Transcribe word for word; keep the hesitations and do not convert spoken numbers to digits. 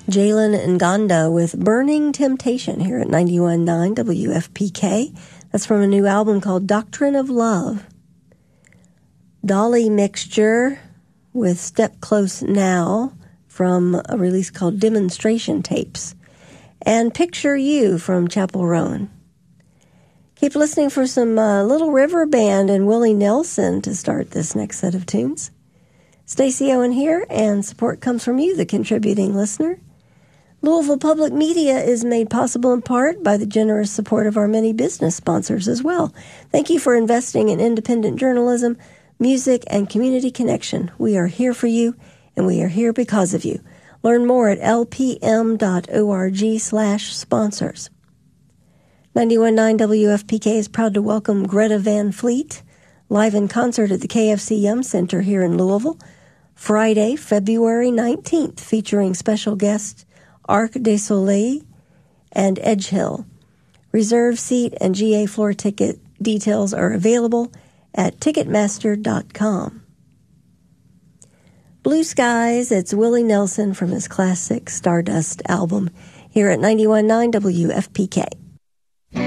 Jalen Nganda with Burning Temptation here at ninety-one point nine W F P K. That's from a new album called Doctrine of Love. Dolly Mixture with Step Close Now from a release called Demonstration Tapes. And Picture You from Chapel Roan. Keep listening for some uh, Little River Band and Willie Nelson to start this next set of tunes. Stacey Owen here, and support comes from you, the contributing listener. Louisville Public Media is made possible in part by the generous support of our many business sponsors as well. Thank you for investing in independent journalism, music, and community connection. We are here for you, and we are here because of you. Learn more at lpm.org slash sponsors. ninety-one point nine W F P K is proud to welcome Greta Van Fleet live in concert at the K F C Yum Center here in Louisville, Friday, February nineteenth, featuring special guests Arc de Soleil and Edgehill. Reserve seat and G A floor ticket details are available at ticketmaster dot com. Blue Skies, it's Willie Nelson from his classic Stardust album here at ninety-one point nine W F P K.